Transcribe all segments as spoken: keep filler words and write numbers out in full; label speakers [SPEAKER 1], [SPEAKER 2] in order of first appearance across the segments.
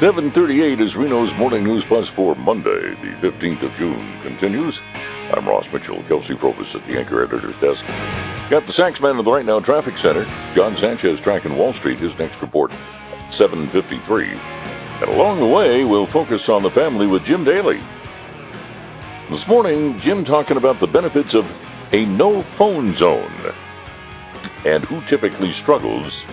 [SPEAKER 1] seven thirty-eight is Reno's Morning News Plus for Monday, the fifteenth of June, continues. I'm Ross Mitchell. Kelsey Frobus at the anchor editor's desk. Got the Saxman of the Right Now Traffic Center. John Sanchez tracking Wall Street. His next report, seven fifty-three. And along the way, we'll focus on the family with Jim Daly. This morning, Jim talking about the benefits of a no-phone zone and who typically struggles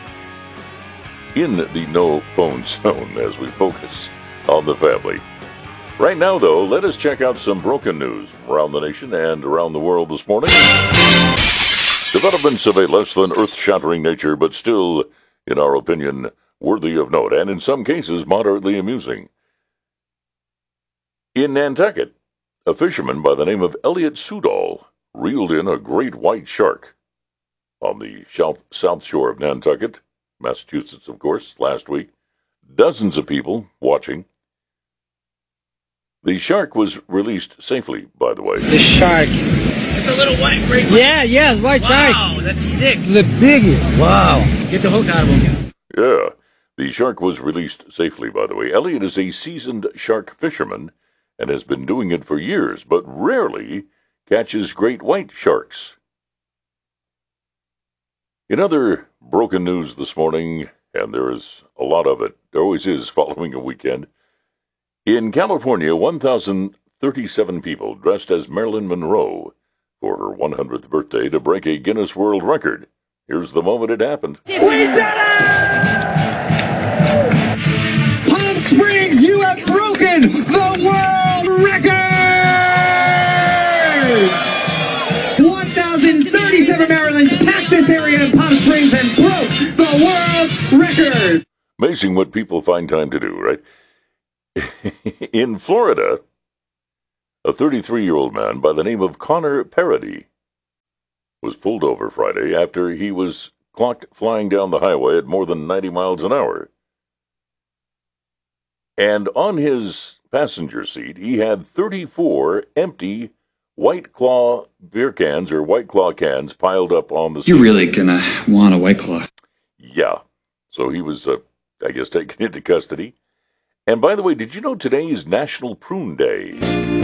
[SPEAKER 1] in the no-phone zone as we focus on the family. Right now, though, let us check out some broken news around the nation and around the world this morning. Developments of a less than earth-shattering nature, but still, in our opinion, worthy of note, and in some cases, moderately amusing. In Nantucket, a fisherman by the name of Elliot Sudol reeled in a great white shark on the south shore of Nantucket, Massachusetts, of course, last week. Dozens of people watching. The shark was released safely, by the way.
[SPEAKER 2] The shark.
[SPEAKER 3] It's a little white great white.
[SPEAKER 2] Yeah, yeah, white
[SPEAKER 3] wow,
[SPEAKER 2] shark.
[SPEAKER 3] Wow, that's sick.
[SPEAKER 2] The biggest. Wow.
[SPEAKER 3] Get the hook out of him.
[SPEAKER 1] Yeah. The shark was released safely, by the way. Elliot is a seasoned shark fisherman and has been doing it for years, but rarely catches great white sharks. In other broken news this morning, and there is a lot of it, there always is following a weekend, in California, one thousand thirty-seven people dressed as Marilyn Monroe for her one hundredth birthday to break a Guinness World Record. Here's the moment it happened.
[SPEAKER 4] We did it! Palm Springs, you have broken the world record! one thousand thirty-seven Marilyns packed this area in Palm Springs and broke the world record!
[SPEAKER 1] Amazing what people find time to do, right? In Florida, a thirty-three-year-old man by the name of Connor Parody was pulled over Friday after he was clocked flying down the highway at more than ninety miles an hour. And on his passenger seat, he had thirty-four empty White Claw beer cans or White Claw cans piled up on the seat.
[SPEAKER 5] You're really gonna want a White Claw.
[SPEAKER 1] Yeah. So he was, uh, I guess, taken into custody. And by the way, did you know today is National Prune Day?